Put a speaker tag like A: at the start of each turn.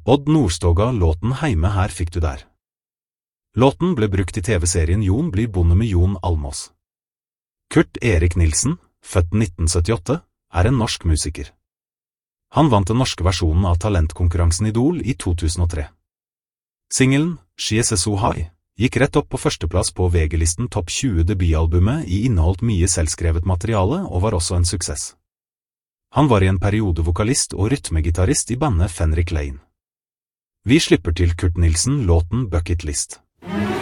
A: Odd Nordstoga låten Heime her fikk du der. Låten ble brukt i TV-serien Jon blir bonde med Jon Almås. Kurt Erik Nilsen, født 1978, er en norsk musiker. Han vant den norske versjonen av talentkonkurransen Idol i 2003. Singelen, She is so high, gikk rett opp på førsteplass på VG-listen Topp 20 debutalbumet i inneholdt mye selvskrevet materiale og var også en suksess. Han var i en periode vokalist og rytmegitarist i bandet Fenrik Lane. Vi slipper til Kurt Nilsen låten Bucket List.